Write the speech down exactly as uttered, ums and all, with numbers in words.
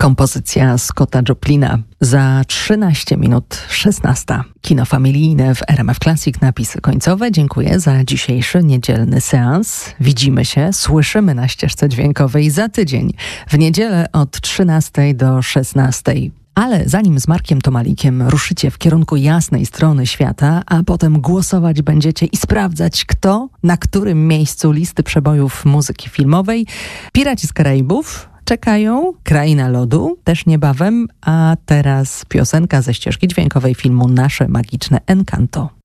Kompozycja Scotta Joplina. Za trzynaście minut szesnasta. Kino familijne w R M F Classic, napisy końcowe. Dziękuję za dzisiejszy niedzielny seans. Widzimy się, słyszymy na ścieżce dźwiękowej za tydzień. W niedzielę od trzynastej do szesnastej. Ale zanim z Markiem Tomalikiem ruszycie w kierunku jasnej strony świata, a potem głosować będziecie i sprawdzać, kto na którym miejscu listy przebojów muzyki filmowej, Piraci z Karaibów czekają, Kraina Lodu też niebawem, a teraz piosenka ze ścieżki dźwiękowej filmu Nasze Magiczne Encanto.